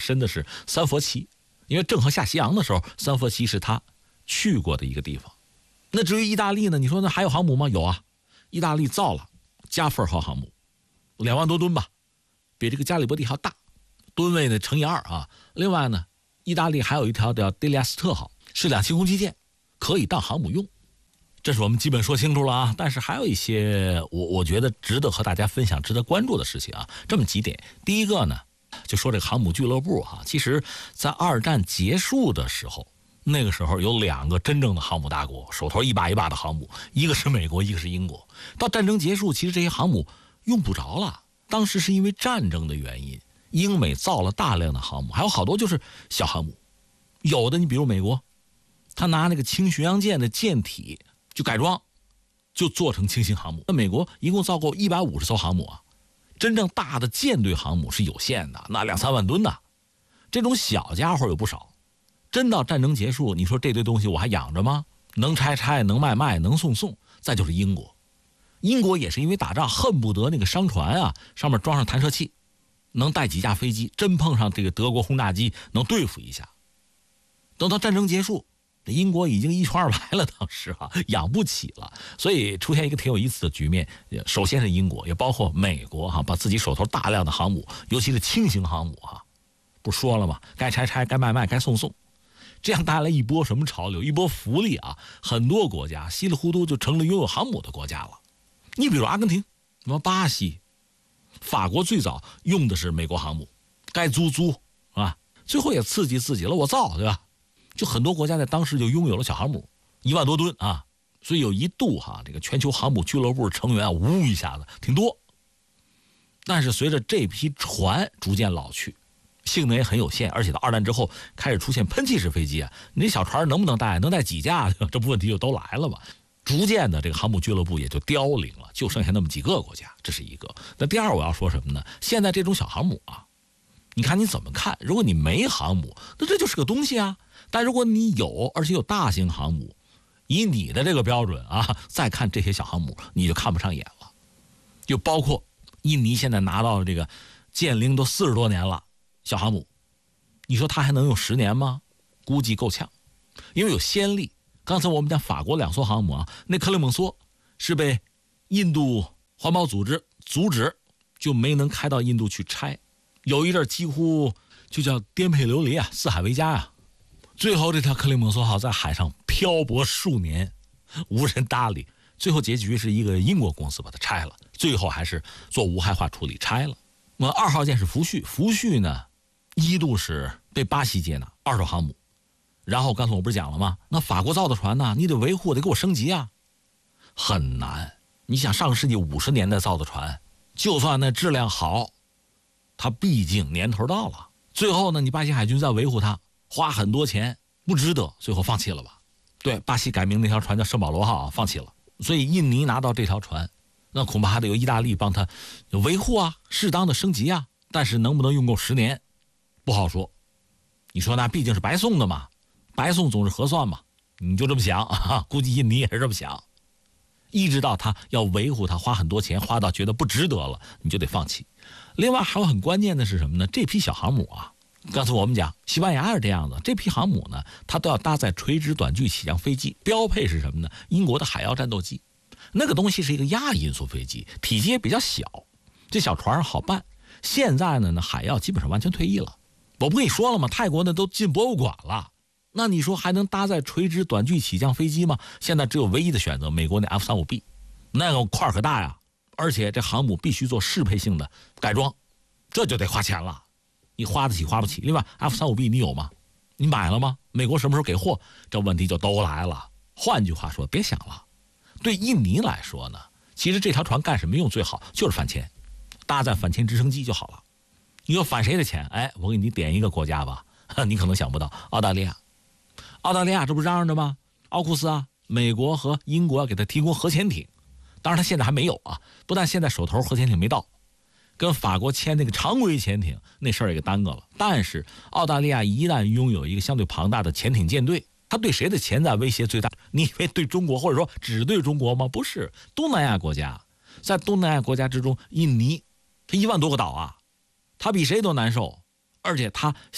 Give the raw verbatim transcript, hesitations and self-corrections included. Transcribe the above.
深的是三佛齐，因为郑和下西洋的时候，三佛齐是他去过的一个地方。那至于意大利呢？你说那还有航母吗？有啊，意大利造了加菲尔号航母，两万多吨吧，比这个加里波第号大，吨位呢乘以二啊。另外呢，意大利还有一条叫德里亚斯特号，是两栖攻击舰，可以当航母用。这是我们基本说清楚了啊，但是还有一些我我觉得值得和大家分享、值得关注的事情啊。这么几点，第一个呢，就说这个航母俱乐部啊，其实在二战结束的时候，那个时候有两个真正的航母大国，手头一把一把的航母，一个是美国，一个是英国。到战争结束，其实这些航母用不着了。当时是因为战争的原因，英美造了大量的航母，还有好多就是小航母，有的你比如美国，他拿那个轻巡洋舰的舰体就改装，就做成轻型航母。那美国一共造过一百五十艘航母啊，真正大的舰队航母是有限的，那两三万吨的，这种小家伙有不少。真到战争结束，你说这堆东西我还养着吗？能拆拆，能卖卖，能送送。再就是英国，英国也是因为打仗恨不得那个商船啊上面装上弹射器，能带几架飞机，真碰上这个德国轰炸机能对付一下。等到战争结束，英国已经一穷二白了，当时啊养不起了，所以出现一个挺有意思的局面。首先是英国，也包括美国哈、啊，把自己手头大量的航母，尤其是轻型航母哈、啊，不说了吗？该拆拆，该卖卖，该送送。这样带来一波什么潮流？一波福利啊！很多国家稀里糊涂就成了拥有航母的国家了。你比如阿根廷、什么巴西、法国，最早用的是美国航母，该租租啊，最后也刺激自己了，我造，对吧？就很多国家在当时就拥有了小航母，一万多吨啊，所以有一度哈，这个全球航母俱乐部成员呜一下子挺多。但是随着这批船逐渐老去，性能也很有限，而且到二战之后开始出现喷气式飞机啊，你小船能不能带？能带几架？这不问题就都来了吧？逐渐的，这个航母俱乐部也就凋零了，就剩下那么几个国家，这是一个。那第二，我要说什么呢？现在这种小航母啊，你看你怎么看？如果你没航母，那这就是个东西啊。但如果你有，而且有大型航母，以你的这个标准啊，再看这些小航母，你就看不上眼了。就包括印尼现在拿到了这个建龄都四十多年了。小航母，你说它还能用十年吗？估计够呛，因为有先例。刚才我们讲法国两艘航母啊，那克雷蒙梭是被印度环保组织阻止，就没能开到印度去拆。有一阵几乎就叫颠沛流离啊，四海为家啊。最后这条克雷蒙梭号在海上漂泊数年，无人搭理。最后结局是一个英国公司把它拆了，最后还是做无害化处理拆了。那二号舰是福煦，福煦呢？一度是被巴西接纳二手航母，然后刚才我不是讲了吗？那法国造的船呢，你得维护，得给我升级啊，很难。你想上个世纪五十年代造的船，就算那质量好，它毕竟年头到了。最后呢，你巴西海军再维护它，花很多钱，不值得，最后放弃了吧？对，巴西改名那条船叫圣保罗号啊，放弃了。所以印尼拿到这条船，那恐怕还得由意大利帮他维护啊，适当的升级啊。但是能不能用够十年？不好说。你说那毕竟是白送的嘛，白送总是合算嘛，你就这么想啊？估计印尼也是这么想。一直到他要维护它，花很多钱，花到觉得不值得了，你就得放弃。另外还有很关键的是什么呢？这批小航母啊，刚才我们讲西班牙是这样的，这批航母呢，它都要搭载垂直短距起降飞机，标配是什么呢？英国的海妖战斗机，那个东西是一个亚音速飞机，体积也比较小，这小船好办。现在呢，那海妖基本上完全退役了。我不跟你说了吗？泰国那都进博物馆了。那你说还能搭载垂直短距起降飞机吗？现在只有唯一的选择，美国那 F 三十五 B， 那个块可大呀，而且这航母必须做适配性的改装，这就得花钱了。你花得起花不起？另外 F 三十五 B 你有吗？你买了吗？美国什么时候给货？这问题就都来了。换句话说，别想了。对印尼来说呢，其实这条船干什么用最好？就是反潜，搭载反潜直升机就好了。你要反谁的潜？哎，我给你点一个国家吧，你可能想不到，澳大利亚。澳大利亚这不嚷嚷着吗？奥库斯啊，美国和英国要给他提供核潜艇，当然他现在还没有啊，不但现在手头核潜艇没到，跟法国签那个常规潜艇那事儿也给耽搁了。但是澳大利亚一旦拥有一个相对庞大的潜艇舰队，他对谁的潜在威胁最大？你以为对中国，或者说只对中国吗？不是，东南亚国家，在东南亚国家之中，印尼它一万多个岛啊，它比谁都难受，而且它